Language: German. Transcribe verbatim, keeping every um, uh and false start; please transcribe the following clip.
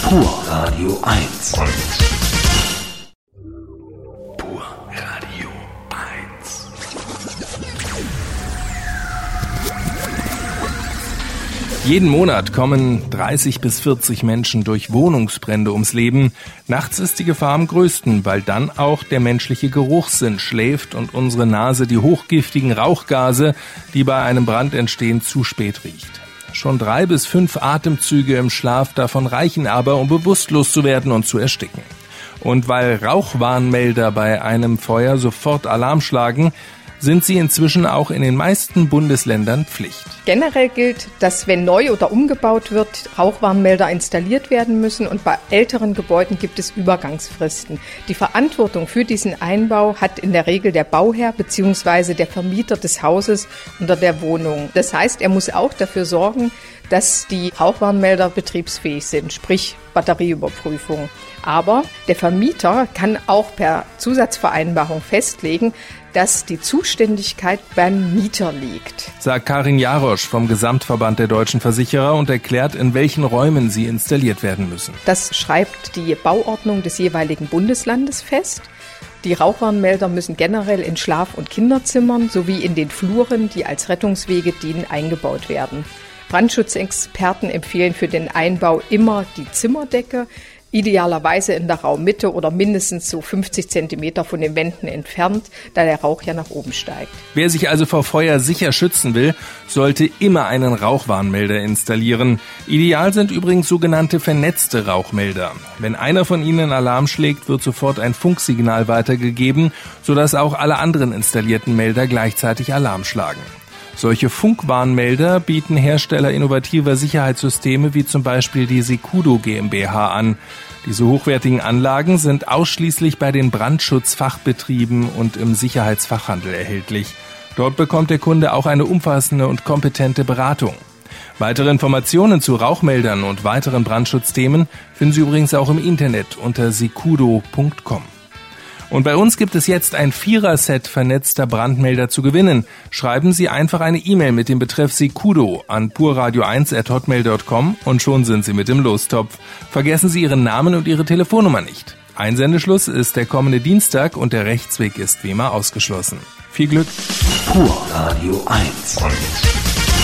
Pur Radio eins. Pur Radio eins. Jeden Monat kommen dreißig bis vierzig Menschen durch Wohnungsbrände ums Leben. Nachts ist die Gefahr am größten, weil dann auch der menschliche Geruchssinn schläft und unsere Nase die hochgiftigen Rauchgase, die bei einem Brand entstehen, zu spät riecht. Schon drei bis fünf Atemzüge im Schlaf davon reichen aber, um bewusstlos zu werden und zu ersticken. Und weil Rauchwarnmelder bei einem Feuer sofort Alarm schlagen, sind sie inzwischen auch in den meisten Bundesländern Pflicht. Generell gilt, dass wenn neu oder umgebaut wird, Rauchwarnmelder installiert werden müssen und bei älteren Gebäuden gibt es Übergangsfristen. Die Verantwortung für diesen Einbau hat in der Regel der Bauherr bzw. der Vermieter des Hauses oder der Wohnung. Das heißt, er muss auch dafür sorgen, dass die Rauchwarnmelder betriebsfähig sind, sprich Batterieüberprüfung. Aber der Vermieter kann auch per Zusatzvereinbarung festlegen, dass die Zuständigkeit beim Mieter liegt. Sagt Karin Jarosch vom Gesamtverband der deutschen Versicherer und erklärt, in welchen Räumen sie installiert werden müssen. Das schreibt die Bauordnung des jeweiligen Bundeslandes fest. Die Rauchwarnmelder müssen generell in Schlaf- und Kinderzimmern sowie in den Fluren, die als Rettungswege dienen, eingebaut werden. Brandschutzexperten empfehlen für den Einbau immer die Zimmerdecke, idealerweise in der Raummitte oder mindestens so fünfzig Zentimeter von den Wänden entfernt, da der Rauch ja nach oben steigt. Wer sich also vor Feuer sicher schützen will, sollte immer einen Rauchwarnmelder installieren. Ideal sind übrigens sogenannte vernetzte Rauchmelder. Wenn einer von ihnen Alarm schlägt, wird sofort ein Funksignal weitergegeben, sodass auch alle anderen installierten Melder gleichzeitig Alarm schlagen. Solche Funkwarnmelder bieten Hersteller innovativer Sicherheitssysteme wie zum Beispiel die Secudo GmbH an. Diese hochwertigen Anlagen sind ausschließlich bei den Brandschutzfachbetrieben und im Sicherheitsfachhandel erhältlich. Dort bekommt der Kunde auch eine umfassende und kompetente Beratung. Weitere Informationen zu Rauchmeldern und weiteren Brandschutzthemen finden Sie übrigens auch im Internet unter secudo punkt com. Und bei uns gibt es jetzt ein Vierer-Set vernetzter Brandmelder zu gewinnen. Schreiben Sie einfach eine E-Mail mit dem Betreff Secudo an purradio eins at hotmail punkt com und schon sind Sie mit im Lostopf. Vergessen Sie Ihren Namen und Ihre Telefonnummer nicht. Einsendeschluss ist der kommende Dienstag und der Rechtsweg ist wie immer ausgeschlossen. Viel Glück. Pur Radio eins.